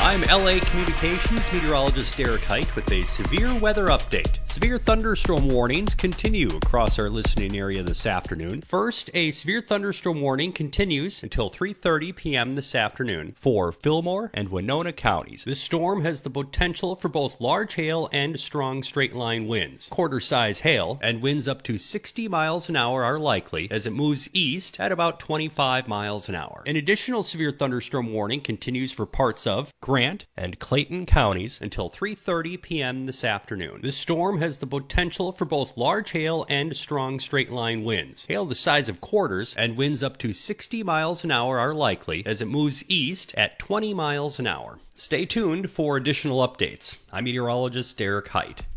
I'm LA Communications meteorologist Derek Height with a severe weather update. Severe thunderstorm warnings continue across our listening area this afternoon. First, a severe thunderstorm warning continues until 3:30 p.m. this afternoon for Fillmore and Winona counties. This storm has the potential for both large hail and strong straight-line winds. Quarter-size hail and winds up to 60 miles an hour are likely as it moves east at about 25 miles an hour. An additional severe thunderstorm warning continues for parts of Grant and Clayton counties until 3:30 p.m. this afternoon. This storm has the potential for both large hail and strong straight-line winds. Hail the size of quarters and winds up to 60 miles an hour are likely as it moves east at 20 miles an hour. Stay tuned for additional updates. I'm meteorologist Derek Height.